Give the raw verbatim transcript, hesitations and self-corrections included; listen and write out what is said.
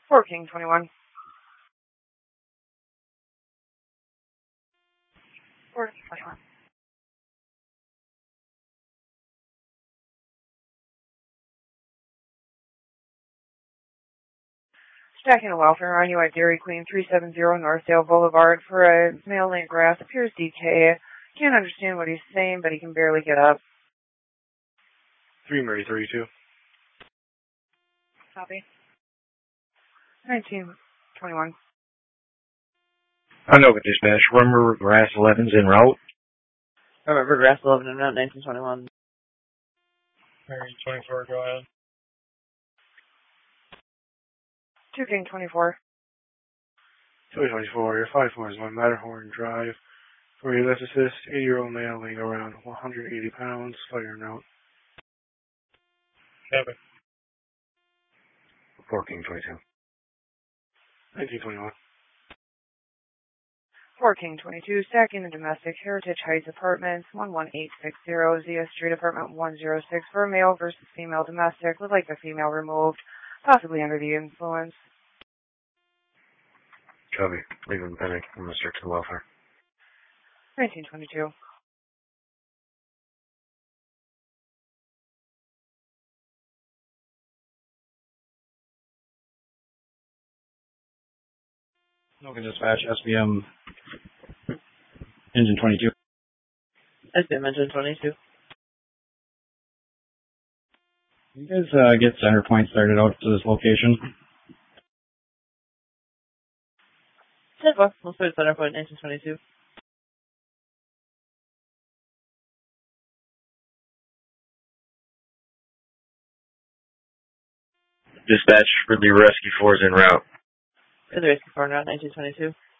four King twenty-one. four King twenty-one. Stacking a welfare on you at Dairy Queen, three seventy Northdale Boulevard for a male named Grass. Appears D K. Can't understand what he's saying, but he can barely get up. three Murray thirty-two. Copy. nineteen twenty-one. I know, but dispatch. Remember Grass eleven's en route? Remember Grass eleven en route, nineteen twenty-one. Murray twenty-four, go ahead. two King twenty-four. two twenty-four, your five four is one Matterhorn Drive. For your less assist, eighty-year-old male weighing around one hundred eighty pounds, fire note. Seven. four King twenty-two. nineteen twenty-one. four King twenty-two, stacking the domestic Heritage Heights Apartments, one one eight six zero, Zia Street Apartment one oh six, for a male versus female domestic, would like the female removed, possibly under the influence. Copy. Leave him pending. I'm going to search the welfare. nineteen twenty-two. Logan dispatch, S B M engine twenty-two. S B M engine twenty-two. You guys uh, get center point started out to this location? ten four, we'll start center point, nineteen twenty-two. Dispatch, Ridley Rescue four is en route. Ridley Rescue four en route, nineteen twenty-two.